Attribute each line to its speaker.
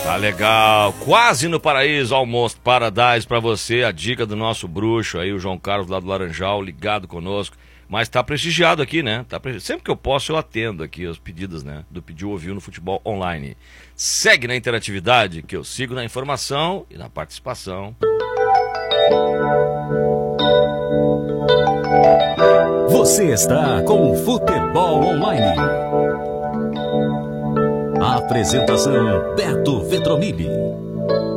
Speaker 1: Tá legal, quase no paraíso, Almost Paradise pra você, a dica do nosso bruxo aí, o João Carlos lá do Laranjal, ligado conosco, mas tá prestigiado aqui, né? Sempre que eu posso eu atendo aqui os pedidos, né? Do Pediu Ouviu no Futebol Online. Segue na interatividade, que eu sigo na informação e na participação.
Speaker 2: Você está com o Futebol Online. A apresentação Beto Vetromilli.